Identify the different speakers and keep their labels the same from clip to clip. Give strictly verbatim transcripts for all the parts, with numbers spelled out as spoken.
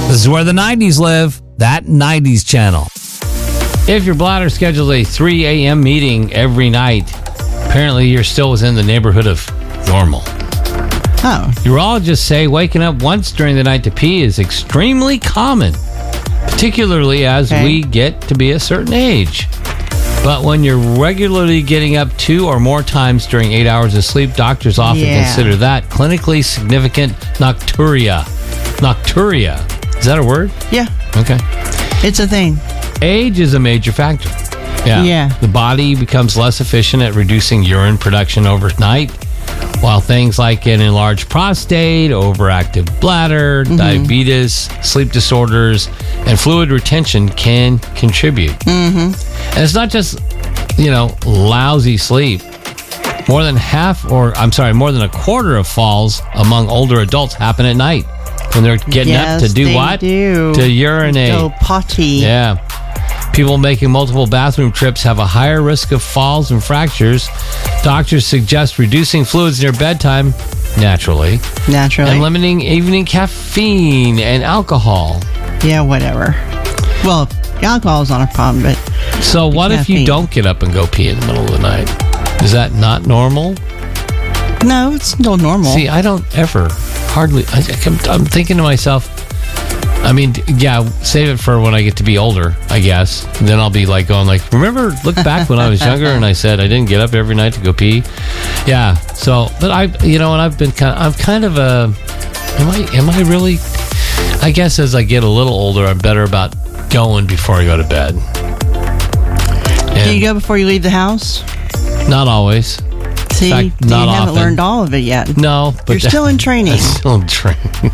Speaker 1: This is where the nineties live. That nineties channel. If your bladder schedules a three a.m. meeting every night, apparently you're still within the neighborhood of normal.
Speaker 2: Oh.
Speaker 1: Urologists say waking up once during the night to pee is extremely common, particularly as
Speaker 2: Okay.
Speaker 1: we get to be a certain age. But when you're regularly getting up two or more times during eight hours of sleep, doctors often
Speaker 2: Yeah.
Speaker 1: consider that clinically significant nocturia. Nocturia. Is that a word?
Speaker 2: Yeah,
Speaker 1: Okay.
Speaker 2: it's a thing.
Speaker 1: Age is a major factor. Yeah.
Speaker 2: Yeah.
Speaker 1: The body becomes less efficient at reducing urine production overnight, while things like an enlarged prostate, overactive bladder,
Speaker 2: Mm-hmm.
Speaker 1: diabetes, sleep disorders, and fluid retention can contribute. Mm-hmm. And it's not just, you know, lousy sleep. More than half, or I'm sorry, more than a quarter of falls among older adults happen at night when they're getting
Speaker 2: yes,
Speaker 1: up to do
Speaker 2: they
Speaker 1: what?
Speaker 2: do.
Speaker 1: To urinate.
Speaker 2: Go potty.
Speaker 1: Yeah. People making multiple bathroom trips have a higher risk of falls and fractures. Doctors suggest reducing fluids near bedtime, naturally,
Speaker 2: Naturally.
Speaker 1: and limiting evening caffeine and alcohol.
Speaker 2: Yeah, whatever. Well, alcohol is not a problem, but
Speaker 1: So what if you
Speaker 2: caffeine.
Speaker 1: don't get up and go pee in the middle of the night? Is that not normal?
Speaker 2: no, it's still normal.
Speaker 1: See, I don't ever, hardly, I, I'm, I'm thinking to myself, I mean, yeah, save it for when I get to be older, I guess. And then I'll be like going like, remember, look back when I was younger and I said I didn't get up every night to go pee. Yeah. So, but I, you know, and I've been kind of, I'm kind of a, am I, am I really, I guess as I get a little older, I'm better about going before I go to bed.
Speaker 2: Do
Speaker 1: And
Speaker 2: you go before you leave the house?
Speaker 1: not always.
Speaker 2: See,
Speaker 1: fact,
Speaker 2: you
Speaker 1: not
Speaker 2: haven't
Speaker 1: often.
Speaker 2: learned all of it yet.
Speaker 1: No, but
Speaker 2: You're still in training.
Speaker 1: I'm still in training.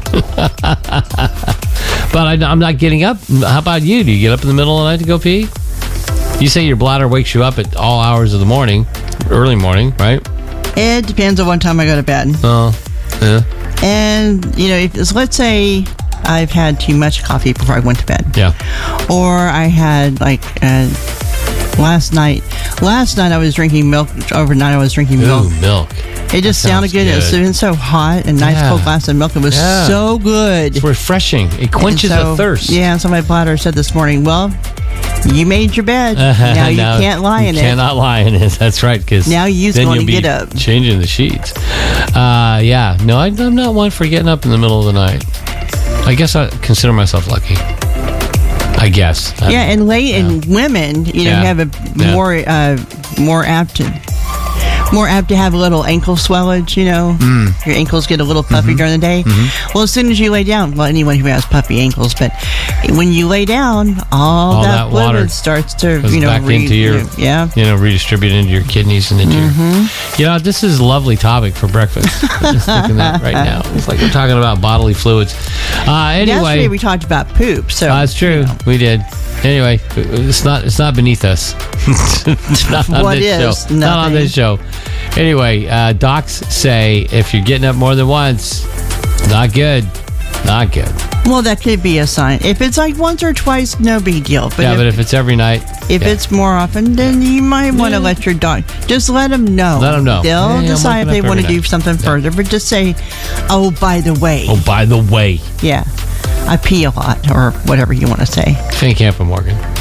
Speaker 1: But I, I'm not getting up. How about you? Do you get up in the middle of the night to go pee? You say your bladder wakes you up at all hours of the morning, early morning, right?
Speaker 2: It depends on what time I go to bed.
Speaker 1: Oh, yeah,
Speaker 2: And, you know, if, so let's say I've had too much coffee before I went to bed.
Speaker 1: yeah.
Speaker 2: Or I had, like, uh, last night, last night I was drinking milk, overnight I was drinking milk.
Speaker 1: Ooh, milk.
Speaker 2: It just
Speaker 1: That
Speaker 2: sounded
Speaker 1: sounds
Speaker 2: good. It was
Speaker 1: good.
Speaker 2: been so hot and nice
Speaker 1: Yeah.
Speaker 2: cold glass of milk. It was
Speaker 1: Yeah.
Speaker 2: so good.
Speaker 1: It's refreshing. It quenches
Speaker 2: And so-
Speaker 1: the thirst.
Speaker 2: Yeah, and so my bladder said this morning, well, you made your bed.
Speaker 1: Uh-huh.
Speaker 2: Now you can't lie in
Speaker 1: you
Speaker 2: it.
Speaker 1: cannot lie in it. That's right. Because
Speaker 2: Now you's
Speaker 1: then
Speaker 2: gonna
Speaker 1: you'll be
Speaker 2: get up.
Speaker 1: changing the sheets. Uh, yeah. No, I, I'm not one for getting up in the middle of the night. I guess I consider myself lucky. I guess. I-
Speaker 2: Yeah, and late and women, you know,
Speaker 1: Yeah.
Speaker 2: have a
Speaker 1: Yeah.
Speaker 2: more uh, more apt to more apt to have a little ankle swellage. You know,
Speaker 1: Mm.
Speaker 2: your ankles get a little puffy
Speaker 1: Mm-hmm.
Speaker 2: during the day. Well, as soon as you lay down, well, anyone who has puffy ankles, but when you lay down, all,
Speaker 1: All
Speaker 2: that,
Speaker 1: that
Speaker 2: fluid
Speaker 1: water
Speaker 2: starts to
Speaker 1: goes
Speaker 2: you know
Speaker 1: back
Speaker 2: re-
Speaker 1: into your,
Speaker 2: yeah.
Speaker 1: you know, redistribute into your kidneys and into
Speaker 2: Mm-hmm.
Speaker 1: your, you know, this is a lovely topic for breakfast. I'm just thinking that right now. It's like we're talking about bodily fluids. Uh,
Speaker 2: Yesterday
Speaker 1: anyway,
Speaker 2: we talked about poop. So
Speaker 1: uh, it's true. We did. Anyway, it's not, it's not beneath us. It's not on
Speaker 2: What
Speaker 1: this
Speaker 2: is?
Speaker 1: show. Not on
Speaker 2: Nothing.
Speaker 1: this show. Anyway, uh, docs say if you're getting up more than once, not good. Not good.
Speaker 2: well, that could be a sign. If it's like once or twice, no big deal. But
Speaker 1: yeah,
Speaker 2: if,
Speaker 1: but if it's every night,
Speaker 2: if
Speaker 1: yeah.
Speaker 2: it's more often, then you might want to
Speaker 1: Yeah.
Speaker 2: let your dog just let them know.
Speaker 1: Let 'em know.
Speaker 2: They'll
Speaker 1: Yeah, yeah, I'm
Speaker 2: decide if
Speaker 1: waking
Speaker 2: they
Speaker 1: up
Speaker 2: want to
Speaker 1: every
Speaker 2: do
Speaker 1: night.
Speaker 2: something further. But just say, "Oh, by the way,
Speaker 1: oh, by the way,
Speaker 2: yeah, I pee a lot," or whatever you want to say.
Speaker 1: Fanny Camp and Morgan.